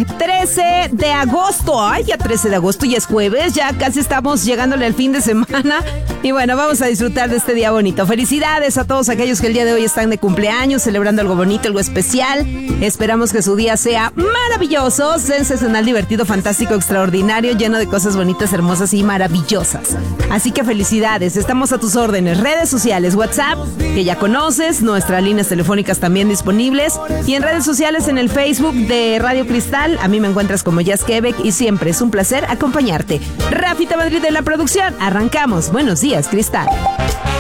13 de agosto. Ay, ya 13 de agosto, ya es jueves, ya casi estamos llegándole al fin de semana. Y bueno, vamos a disfrutar de este día bonito. Felicidades a todos aquellos que el día de hoy están de cumpleaños, celebrando algo bonito, algo especial. Esperamos que su día sea maravilloso, sensacional, divertido, fantástico, extraordinario, lleno de cosas bonitas, hermosas y maravillosas. Así que felicidades, estamos a tus órdenes. Redes sociales, WhatsApp, que ya conoces, nuestras líneas telefónicas también disponibles, y en redes sociales en el Facebook de Radio Cristal. A mí me encuentras como Jazz Quebec y siempre es un placer acompañarte. Rafita Madrid de la producción. Arrancamos. Buenos días, Cristal.